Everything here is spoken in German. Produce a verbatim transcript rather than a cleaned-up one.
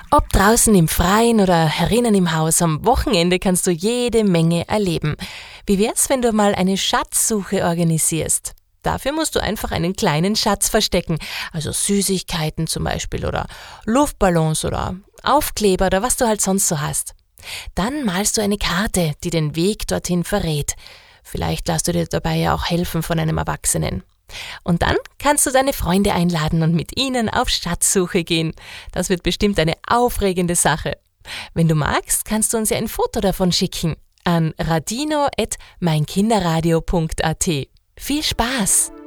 Ob draußen im Freien oder herinnen im Haus, am Wochenende kannst du jede Menge erleben. Wie wär's, wenn du mal eine Schatzsuche organisierst? Dafür musst du einfach einen kleinen Schatz verstecken, also Süßigkeiten zum Beispiel oder Luftballons oder Aufkleber oder was du halt sonst so hast. Dann malst du eine Karte, die den Weg dorthin verrät. Vielleicht lässt du dir dabei ja auch helfen von einem Erwachsenen. Und dann kannst du deine Freunde einladen und mit ihnen auf Schatzsuche gehen. Das wird bestimmt eine aufregende Sache. Wenn du magst, kannst du uns ja ein Foto davon schicken an radino at meinkinderradio punkt at. Viel Spaß!